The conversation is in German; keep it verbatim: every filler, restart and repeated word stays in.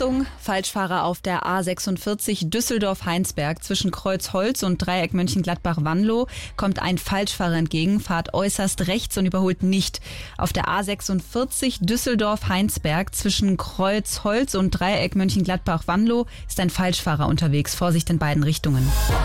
Achtung, Falschfahrer auf der A sechsundvierzig Düsseldorf-Heinsberg zwischen Kreuzholz und Dreieck Mönchengladbach-Wanlo kommt ein Falschfahrer entgegen, fahrt äußerst rechts und überholt nicht. Auf der A sechsundvierzig Düsseldorf-Heinsberg zwischen Kreuzholz und Dreieck Mönchengladbach-Wanlo ist ein Falschfahrer unterwegs. Vorsicht in beiden Richtungen.